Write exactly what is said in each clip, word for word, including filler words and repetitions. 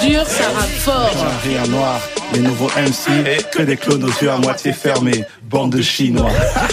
dur, ça rappe fort. Un rire noir, les nouveaux M C, que des clones aux yeux à moitié fermés, bande de Chinois.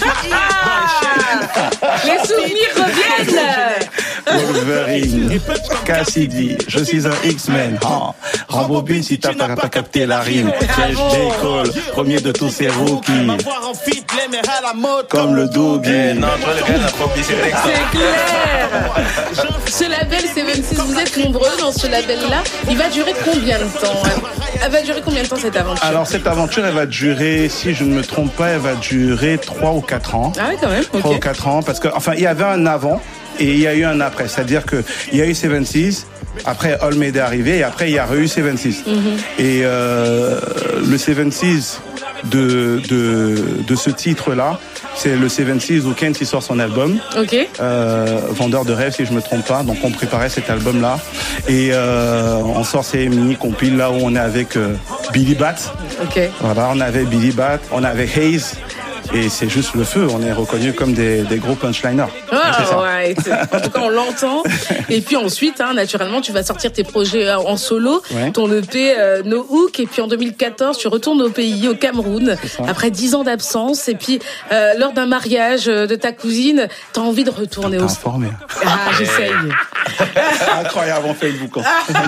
Les souvenirs reviennent. Wolverine, Cassidy, je suis un X-Men. Oh, rembobine si t'as pas, pas capté la rime. J. Cole, premier de tous ces rookies. Comme le Doogie. Non, toi, le gars n'a pas oublié ses textes. C'est clair. Ce label C vingt-six, vous êtes nombreux dans ce label-là. Il va durer combien de temps? Elle va durer combien de temps cette aventure? Alors cette aventure, elle va durer, si je ne me trompe pas, elle va durer trois ou quatre ans. Ah oui, quand même. trois ou quatre ans, parce que enfin, il y avait un avant. Et il y a eu un après, c'est-à-dire que il y a eu C vingt-six, après Olmede est arrivé, et après il y a eu C vingt-six. Mm-hmm. Et euh, le C vingt-six de de de ce titre-là, c'est le C vingt-six où Kent il sort son album. Ok. Euh, Vendeur de rêves, si je me trompe pas. Donc on préparait cet album-là et euh, on sort ces mini compiles là où on est avec euh, Billy Bat. Ok. Voilà, on avait Billy Bat, on avait Hayes. Et c'est juste le feu, on est reconnus comme des, des gros punchliners. Ah, ouais, en tout cas, on l'entend. Et puis ensuite, hein, naturellement, tu vas sortir tes projets en solo, ouais. Ton E P euh, No Hook. Et puis en deux mille quatorze, tu retournes au pays, au Cameroun, après dix ans d'absence. Et puis, euh, lors d'un mariage de ta cousine, t'as envie de retourner au... au... informé. Ah, j'essaye. Incroyable, on fait le boucan.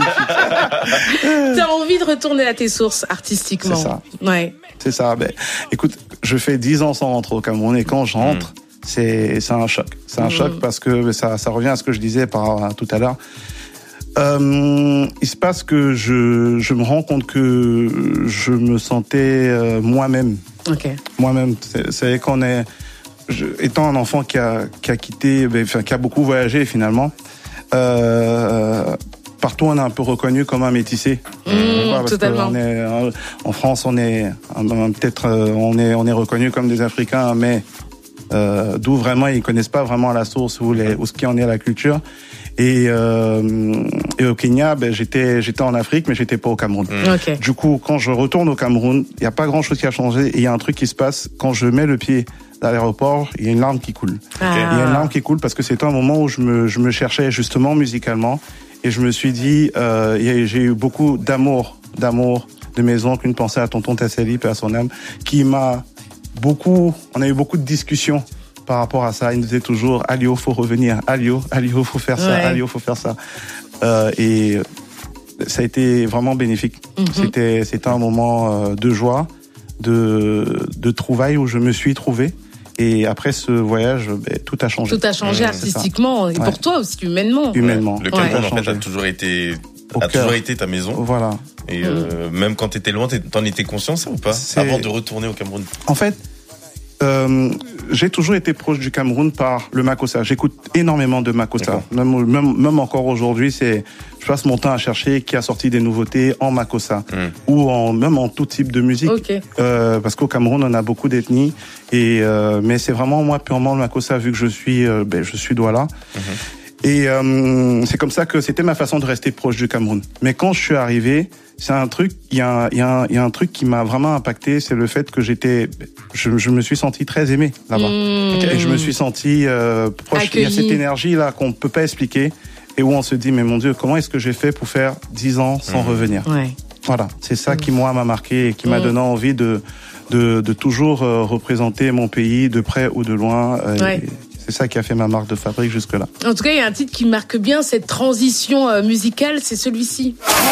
T'as envie de retourner à tes sources artistiquement. C'est ça. Ouais. C'est ça. Ben, écoute, je fais dix ans sans rentrer au Cameroun et quand je rentre, mmh. c'est c'est un choc. C'est un mmh. choc parce que ça ça revient à ce que je disais par tout à l'heure. Euh, il se passe que je je me rends compte que je me sentais euh, moi-même. Ok. Moi-même. C'est, c'est qu'on est je, étant un enfant qui a qui a quitté, ben, enfin qui a beaucoup voyagé finalement. Euh, Partout, on est un peu reconnu comme un métissé. Mmh, parce totalement. On est, en France, on est peut-être, on est, on est reconnu comme des Africains, mais euh, d'où vraiment ils connaissent pas vraiment la source ou, les, ou ce qui en est la culture. Et, euh, et au Kenya, ben j'étais, j'étais en Afrique, mais j'étais pas au Cameroun. Mmh. Okay. Du coup, quand je retourne au Cameroun, il y a pas grand-chose qui a changé. Et il y a un truc qui se passe quand je mets le pied à l'aéroport, il y a une larme qui coule. Ah. Il y a une larme qui coule parce que c'était un moment où je me, je me cherchais justement musicalement. Et je me suis dit, euh, j'ai eu beaucoup d'amour, d'amour de mes oncles, une pensée à tonton Tasseli, paix à son âme, qui m'a beaucoup, on a eu beaucoup de discussions par rapport à ça. Il nous disait toujours, Alio, faut revenir, Alio, Alio, faut faire ça, ouais. Alio, faut faire ça. Euh, et ça a été vraiment bénéfique. Mm-hmm. C'était, c'était un moment de joie, de, de trouvailles où je me suis trouvé. Et après ce voyage, ben, tout a changé. Tout a changé mmh, artistiquement et ouais. Pour toi aussi humainement. Humainement. Le Cameroun ouais. en fait a toujours été, a toujours été ta maison. Voilà. Et mmh. euh, même quand t'étais loin, t'en étais conscient ça ou pas? C'est... Avant de retourner au Cameroun. En fait, euh, j'ai toujours été proche du Cameroun par le Makossa. J'écoute énormément de Makossa. Même, même, même encore aujourd'hui, c'est, je passe mon temps à chercher qui a sorti des nouveautés en Makossa mm. ou en, même en tout type de musique. Okay. Euh, parce qu'au Cameroun, on a beaucoup d'ethnies. Et, euh, mais c'est vraiment moi purement le Makossa vu que je suis, euh, ben, je suis Douala. Mm-hmm. Et euh, c'est comme ça que c'était ma façon de rester proche du Cameroun. Mais quand je suis arrivé, c'est un truc, il y a, il y a, il y a un truc qui m'a vraiment impacté, c'est le fait que j'étais, je, je me suis senti très aimé là-bas, mmh. et je me suis senti euh, proche. Accueilli. Il y a cette énergie là qu'on peut pas expliquer et où on se dit mais mon Dieu, comment est-ce que j'ai fait pour faire dix ans sans mmh. revenir? Ouais. Voilà, c'est ça mmh. qui moi m'a marqué et qui mmh. m'a donné envie de de, de toujours euh, représenter mon pays de près ou de loin. Euh, ouais. et, c'est ça qui a fait ma marque de fabrique jusque-là. En tout cas, il y a un titre qui marque bien cette transition musicale, c'est celui-ci.